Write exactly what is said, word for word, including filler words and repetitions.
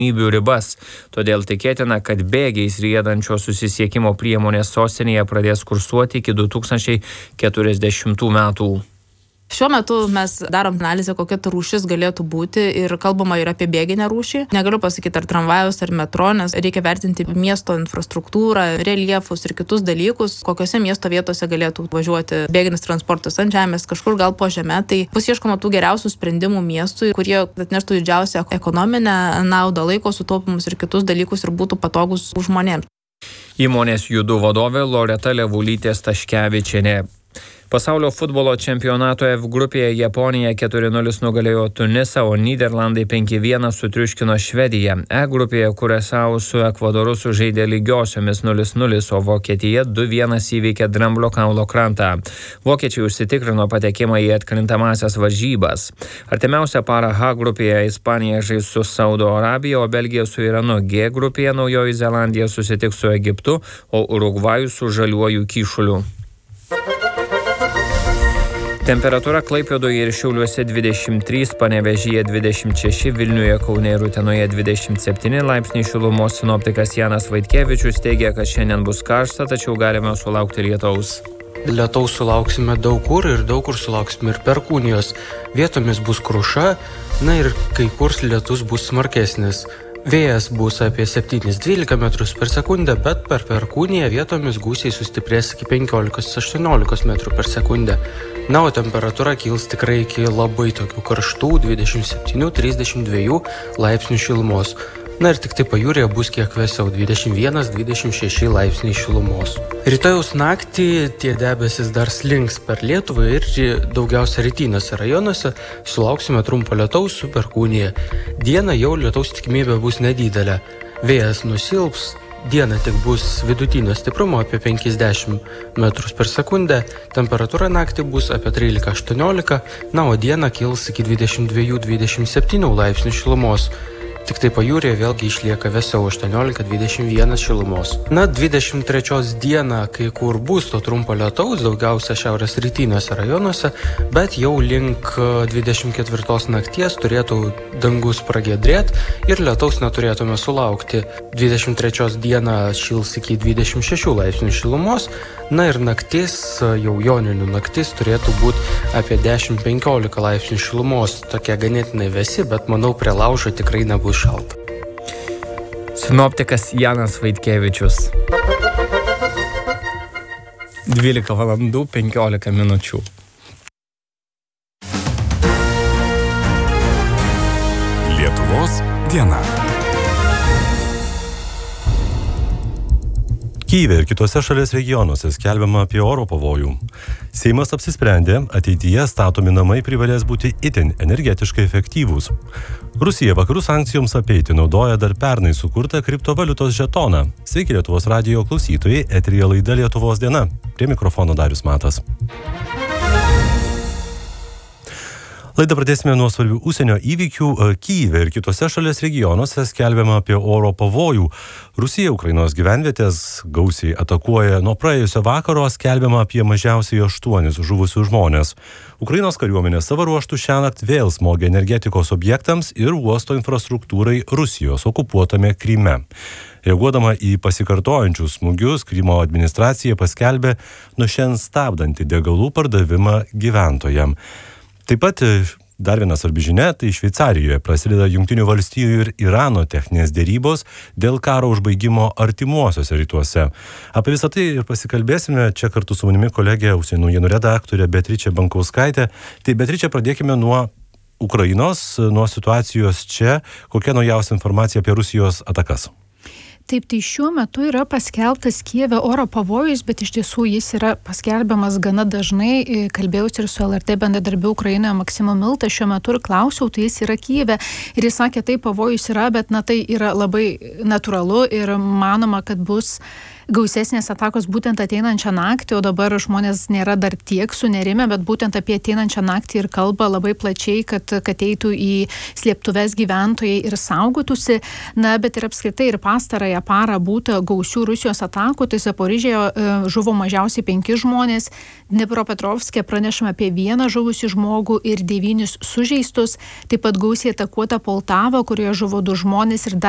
ribas. Todėl tikėtina, kad bėgiais riedančios susisiekimo priemonės sostinėje pradės kursuoti iki du tūkstančiai keturiasdešimtų metų. Šiuo metu mes darom analizę, kokia ta rūšis galėtų būti ir kalbama ir apie bėginę rūšį. Negaliu pasakyti, ar tramvajus, ar metro, nes reikia vertinti miesto infrastruktūrą, reljefus ir kitus dalykus, kokiose miesto vietose galėtų važiuoti bėginis transportas ant žemės, kažkur gal po žeme. Tai bus ieškoma tų geriausių sprendimų miestui, kurie atneštų didžiausią ekonominę naudą, laiko sutaupimus ir kitus dalykus ir būtų patogus žmonėms. Įmonės Judu vadovė Loreta Levulytė Staškevičienė. Pasaulio futbolo čempionato F grupėje Japonija keturi nulis nugalėjo Tunisą, o Nyderlandai penki vienas sutriuškino Švediją. E grupėje Kurasau su Ekvadoru sužaidė lygiosiomis nulis nulis, o Vokietija du vienas įveikė Dramblio kaulo krantą. Vokiečiai užsitikrino patekimą į atkrintamąsias varžybas. Artimiausią parą H grupėje Ispanija žais su Saudo Arabija, o Belgija su Iranu. G grupėje Naujoji Zelandija susitiks su Egiptu, o Urugvajus su Žaliuoju Kyšuliu. Temperatūra Klaipėdoje ir Šiauliuose dvidešimt trys, Panevėžyje dvidešimt šeši, Vilniuje, Kaune ir Utenoje dvidešimt septyni laipsniai šilumos. Sinoptikas Janas Vaitkevičius teigia, kad šiandien bus karšta, tačiau galime sulaukti lietaus. Lietaus sulauksime daug kur ir daug kur sulauksime ir perkūnijos. Vietomis bus kruša, na ir kai kur lietus bus smarkesnis. Vėjas bus apie septyni dvylika metrus per sekundę, bet per perkūniją vietomis gūsiai sustiprės iki penkiolika aštuoniolika metrų per sekundę. Na, o temperatūra kils tikrai iki labai tokių karštų dvidešimt septyni trisdešimt dva laipsnių šilumos. Na ir tik tai pajūryje bus kiek vėsiau dvidešimt vienas dvidešimt šeši laipsniai šilumos. Rytojaus naktį tie debesis dar slinks per Lietuvą ir daugiausia rytiniuose rajonuose sulauksime trumpo lietaus su perkūnija. Dieną jau lietaus tikimybė bus nedidelė. Vėjas nusilps, diena tik bus vidutinio stiprumo apie penkiasdešimt metrus per sekundę, temperatūra naktį bus apie trylika aštuoniolika, na o dieną kils iki dvidešimt dva dvidešimt septyni laipsnių šilumos. Tik tai pajūryje vėlgi išlieka vėsiau aštuoniolika dvidešimt vienas šilumos. Na, dvidešimt trečios dieną kai kur bus to trumpo lietaus, daugiausia šiaurės rytiniuose rajonuose, bet jau link dvidešimt ketvirtos nakties turėtų dangus pragiedrėti ir lietaus neturėtume sulaukti. dvidešimt trečios dieną šils iki dvidešimt šešių laipsnių šilumos, na ir naktis, jau joninių naktis turėtų būti apie dešimt penkiolika laipsnių šilumos. Tokia ganėtinai vėsi, bet manau prie laužo tikrai nebus šalta. Sinoptikas Janas Vaitkevičius. dvylika valandų penkiolika minučių. Lietuvos diena. Kyjive ir kitose šalies regionuose skelbiama apie oro pavojų. Seimas apsisprendė, ateityje statomi namai privalės būti itin energetiškai efektyvūs. Rusija vakarų sankcijoms apeiti naudoja dar pernai sukurtą kriptovaliutos žetoną. Sveiki Lietuvos radijo klausytojai, eteryje laida Lietuvos diena. Prie mikrofono Darius Matas. Laidą pradėsime nuo svarbių užsienio įvykių. Kyjive ir kitose šalies regionuose skelbiama apie oro pavojų. Rusija Ukrainos gyvenvietės gausiai atakuoja. Nuo praėjusio vakaro skelbiama apie mažiausiai aštuonis žuvusius žmonės. Ukrainos kariuomenė savo ruožtų šiąnakt vėl smogė energetikos objektams ir uosto infrastruktūrai Rusijos okupuotame Kryme. Reaguodama į pasikartojančius smūgius, Krymo administracija paskelbė nuo šiandien stabdanti degalų pardavimą gyventojams. Taip pat dar viena svarbi žinia, tai Šveicarijoje prasideda Jungtinių valstijų ir Irano techninės dėrybos dėl karo užbaigimo artimuosiuose rytuose. Apie visą tai ir pasikalbėsime čia kartu su manimi kolegė užsienio naujienų redaktorė Beatričė Bankauskaitė. Tai Beatričė, pradėkime nuo Ukrainos, nuo situacijos čia. Kokia naujausia informacija apie Rusijos atakas? Taip, tai šiuo metu yra paskelbtas Kijeve oro pavojus, bet iš tiesų jis yra paskelbiamas gana dažnai. Kalbėjausi ir su L R T bendradarbiu Ukrainoje Maksimu Milta šiuo metu ir klausiau, tai jis yra Kijeve. Ir jis sakė, tai pavojus yra, bet na, tai yra labai natūralu ir manoma, kad bus gausesnės atakos būtent ateinančią naktį, o dabar žmonės nėra dar tiek sunerime, bet būtent apie ateinančią naktį ir kalba labai plačiai, kad, kad eitų į slėptuves gyventojai ir saugotųsi. Na, bet ir apskritai ir pastarąją parą būta gausių Rusijos atakų, tai Zaporižėje e, žuvo mažiausiai penki žmonės, Dnipropetrovske pranešama apie vieną žuvusį žmogų ir devynis sužeistus, taip pat gausiai atakuota Poltava, kurioje žuvo du žmonės ir dar